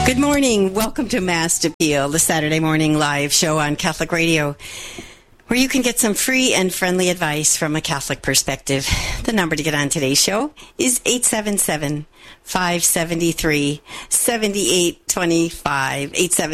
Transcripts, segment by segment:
Good morning. Welcome to Mass Appeal, the Saturday morning live show on Catholic Radio, where you can get some free and friendly advice from a Catholic perspective. The number to get on today's show is 877-573-7825,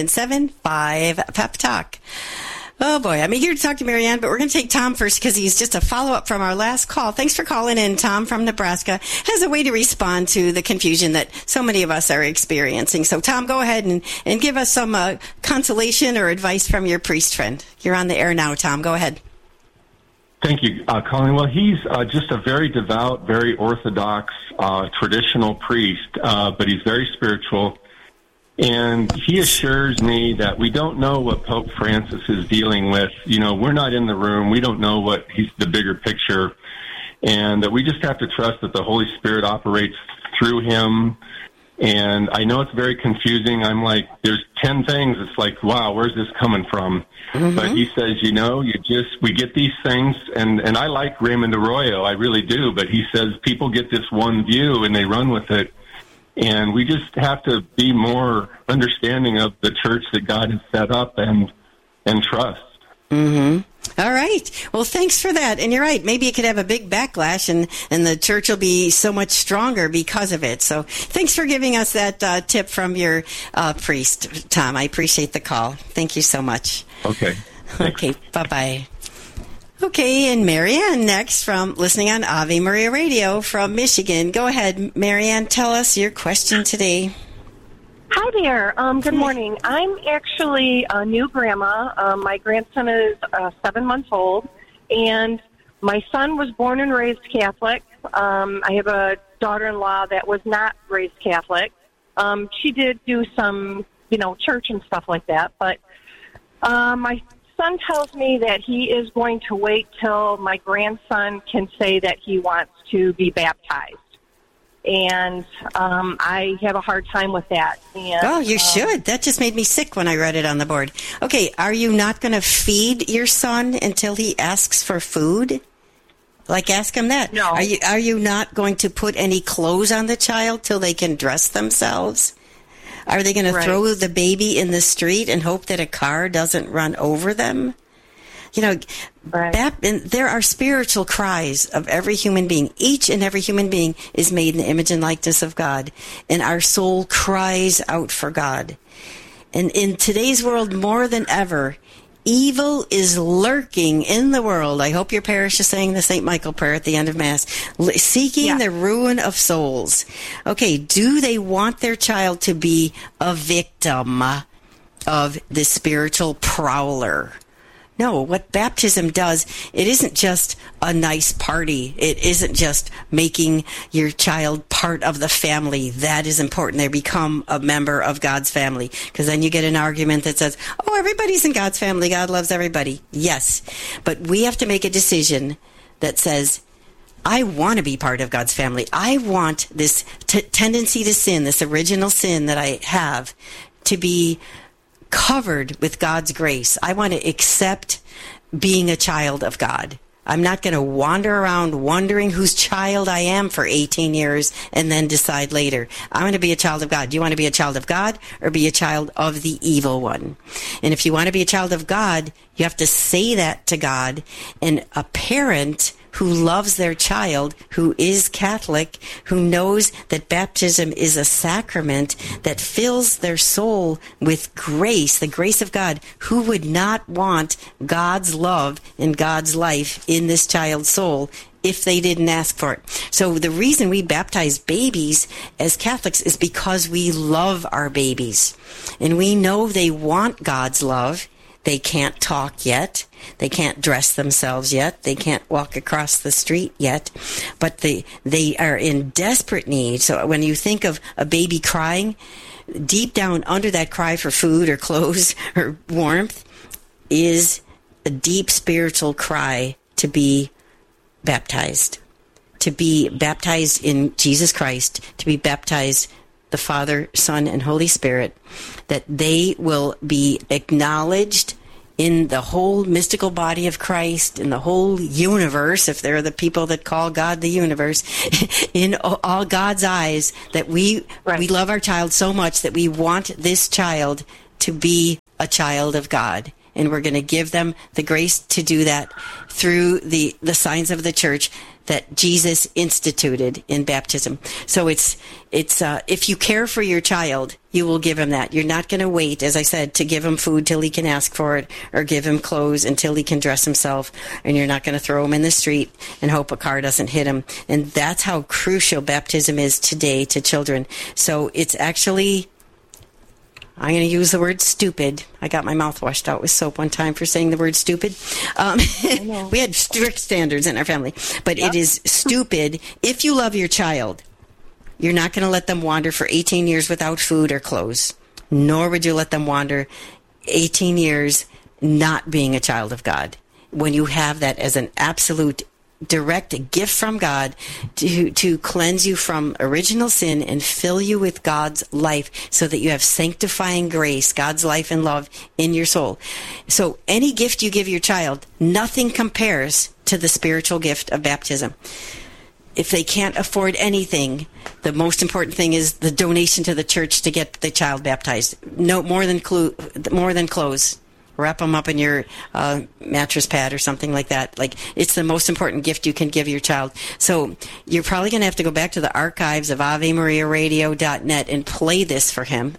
877-5-PEP-TALK. Oh, boy. I'm eager to talk to Marianne, but we're going to take Tom first because he's just a follow-up from our last call. Thanks for calling in. Tom from Nebraska has a way to respond to the confusion that so many of us are experiencing. So, Tom, go ahead and give us some consolation or advice from your priest friend. You're on the air now, Tom. Go ahead. Thank you, Colleen. Well, he's just a very devout, very orthodox, traditional priest, but he's very spiritual. And he assures me that we don't know what Pope Francis is dealing with. You know, we're not in the room. We don't know what he's the bigger picture. And that we just have to trust that the Holy Spirit operates through him. And I know it's very confusing. I'm like, there's 10 things. It's like, wow, where's this coming from? Mm-hmm. But he says, you know, we get these things. And I like Raymond Arroyo. I really do. But he says people get this one view and they run with it. And we just have to be more understanding of the church that God has set up and trust. Mm-hmm. All right. Well, thanks for that. And you're right. Maybe it could have a big backlash, and the church will be so much stronger because of it. So thanks for giving us that tip from your priest, Tom. I appreciate the call. Thank you so much. Okay. Thanks. Okay. Bye-bye. Okay, and Marianne next from listening on Ave Maria Radio from Michigan. Go ahead, Marianne. Tell us your question today. Hi there. Good morning. I'm actually a new grandma. My grandson is 7 months old, and my son was born and raised Catholic. I have a daughter-in-law that was not raised Catholic. She did do some, church and stuff like that, but my son tells me that he is going to wait till my grandson can say that he wants to be baptized. And I have a hard time with that. And, you should. That just made me sick when I read it on the board. Okay, are you not going to feed your son until he asks for food? Like, ask him that. No. Are you not going to put any clothes on the child till they can dress themselves? Are they going to throw the baby in the street and hope that a car doesn't run over them? There are spiritual cries of every human being. Each and every human being is made in the image and likeness of God, and our soul cries out for God. And in today's world, more than ever, evil is lurking in the world. I hope your parish is saying the St. Michael prayer at the end of Mass, seeking the ruin of souls. Okay, do they want their child to be a victim of the spiritual prowler? No, what baptism does, it isn't just a nice party. It isn't just making your child part of the family. That is important. They become a member of God's family. Because then you get an argument that says, oh, everybody's in God's family. God loves everybody. Yes. But we have to make a decision that says, I want to be part of God's family. I want this tendency to sin, this original sin that I have, to be covered with God's grace. I want to accept being a child of God. I'm not going to wander around wondering whose child I am for 18 years and then decide later. I want to be a child of God. Do you want to be a child of God or be a child of the evil one? And if you want to be a child of God, you have to say that to God. And a parent who loves their child, who is Catholic, who knows that baptism is a sacrament that fills their soul with grace, the grace of God, who would not want God's love and God's life in this child's soul if they didn't ask for it? So the reason we baptize babies as Catholics is because we love our babies. And we know they want God's love. They can't talk yet. They can't dress themselves yet. They can't walk across the street yet. But they are in desperate need. So when you think of a baby crying, deep down under that cry for food or clothes or warmth is a deep spiritual cry to be baptized. To be baptized in Jesus Christ. To be baptized the Father, Son, and Holy Spirit, that they will be acknowledged in the whole mystical body of Christ, in the whole universe, if they're the people that call God the universe, in all God's eyes, that we love our child so much that we want this child to be a child of God. And we're going to give them the grace to do that through the signs of the church that Jesus instituted in baptism. So it's if you care for your child, you will give him that. You're not going to wait, as I said, to give him food till he can ask for it, or give him clothes until he can dress himself, and you're not going to throw him in the street and hope a car doesn't hit him. And that's how crucial baptism is today to children. So it's actually, I'm going to use the word stupid. I got my mouth washed out with soap one time for saying the word stupid. We had strict standards in our family. But It is stupid. If you love your child, you're not going to let them wander for 18 years without food or clothes. Nor would you let them wander 18 years not being a child of God. When you have that as an absolute direct gift from God to cleanse you from original sin and fill you with God's life so that you have sanctifying grace, God's life and love in your soul. So any gift you give your child, nothing compares to the spiritual gift of baptism. If they can't afford anything, the most important thing is the donation to the church to get the child baptized. No more than clothes. Wrap them up in your mattress pad or something like that. Like, it's the most important gift you can give your child. So you're probably going to have to go back to the archives of AveMariaRadio.net and play this for him.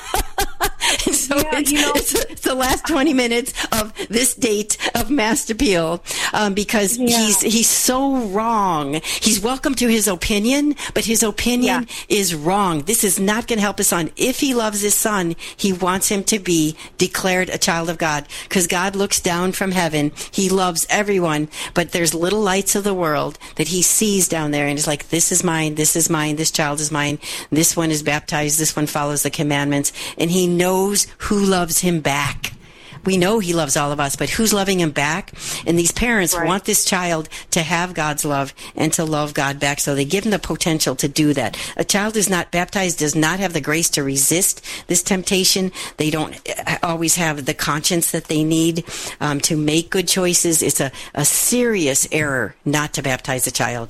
So it's the last 20 minutes of this date of Mass Appeal, because he's so wrong. He's welcome to his opinion, but his opinion is wrong. This is not going to help his son. If he loves his son, he wants him to be declared a child of God, because God looks down from heaven. He loves everyone, but there's little lights of the world that he sees down there, and he's like, this is mine, this is mine, this child is mine, this one is baptized, this one follows the commandments, and he knows who loves him back. We know he loves all of us, but who's loving him back? And these parents want this child to have God's love and to love God back, so they give him the potential to do that. A child who's not baptized does not have the grace to resist this temptation. They don't always have the conscience that they need to make good choices. It's a serious error not to baptize a child.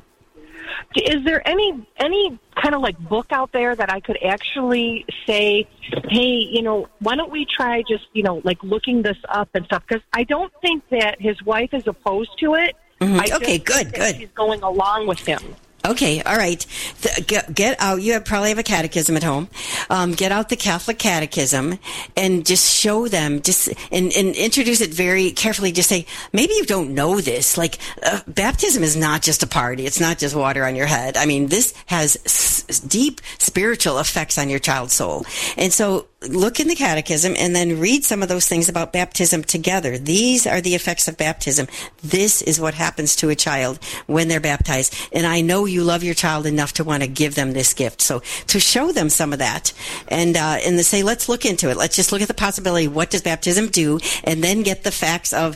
Is there any kind of like book out there that I could actually say, hey, why don't we try just, like looking this up and stuff? Because I don't think that his wife is opposed to it. Mm-hmm. Okay, good. She's going along with him. Okay, all right. Get out. You probably have a catechism at home. Get out the Catholic Catechism and just show them. And introduce it very carefully. Just say, maybe you don't know this. Like, baptism is not just a party. It's not just water on your head. I mean, this has deep spiritual effects on your child's soul. And so, look in the catechism and then read some of those things about baptism together. These are the effects of baptism. This is what happens to a child when they're baptized. And I know you love your child enough to want to give them this gift. So to show them some of that and to say, let's look into it. Let's just look at the possibility. What does baptism do? And then get the facts of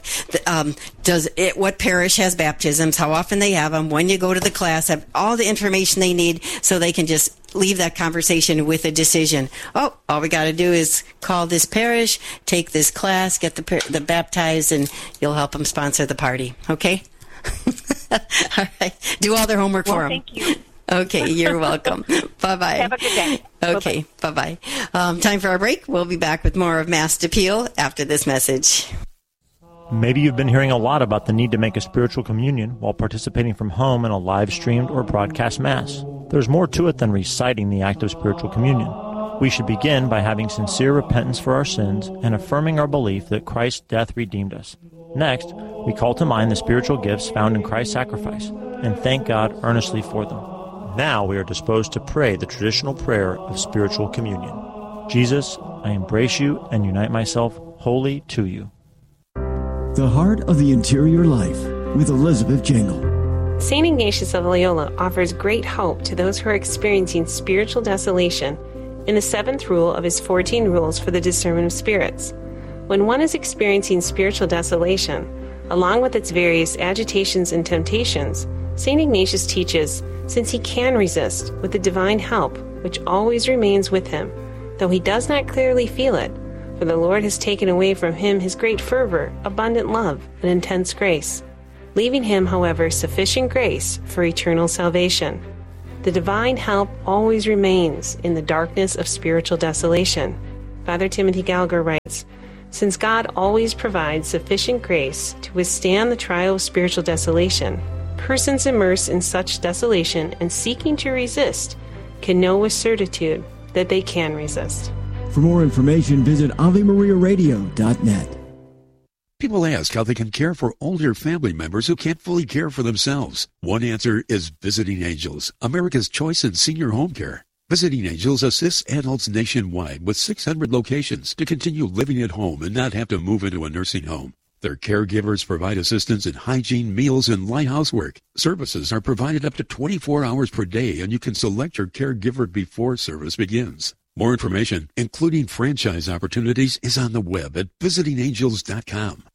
what parish has baptisms, how often they have them, when you go to the class, have all the information they need so they can just leave that conversation with a decision. Oh, all we got to do is call this parish, take this class, get the baptized, and you'll help them sponsor the party. Okay? All right. Do all their homework for them. Thank you. Okay, you're welcome. Bye-bye. Have a good day. Okay, bye-bye. Time for our break. We'll be back with more of Mass Appeal after this message. Maybe you've been hearing a lot about the need to make a spiritual communion while participating from home in a live-streamed or broadcast Mass. There's more to it than reciting the act of spiritual communion. We should begin by having sincere repentance for our sins and affirming our belief that Christ's death redeemed us. Next, we call to mind the spiritual gifts found in Christ's sacrifice and thank God earnestly for them. Now we are disposed to pray the traditional prayer of spiritual communion. Jesus, I embrace you and unite myself wholly to you. The Heart of the Interior Life with Elizabeth Jangle. St. Ignatius of Loyola offers great hope to those who are experiencing spiritual desolation in the 7th rule of his 14 rules for the discernment of spirits. When one is experiencing spiritual desolation, along with its various agitations and temptations, St. Ignatius teaches, since he can resist with the divine help which always remains with him, though he does not clearly feel it, for the Lord has taken away from him his great fervor, abundant love, and intense grace, leaving him, however, sufficient grace for eternal salvation. The divine help always remains in the darkness of spiritual desolation. Father Timothy Gallagher writes, since God always provides sufficient grace to withstand the trial of spiritual desolation, persons immersed in such desolation and seeking to resist can know with certitude that they can resist. For more information, visit AveMariaRadio.net. People ask how they can care for older family members who can't fully care for themselves. One answer is Visiting Angels, America's choice in senior home care. Visiting Angels assists adults nationwide with 600 locations to continue living at home and not have to move into a nursing home. Their caregivers provide assistance in hygiene, meals, and light housework. Services are provided up to 24 hours per day, and you can select your caregiver before service begins. More information, including franchise opportunities, is on the web at visitingangels.com.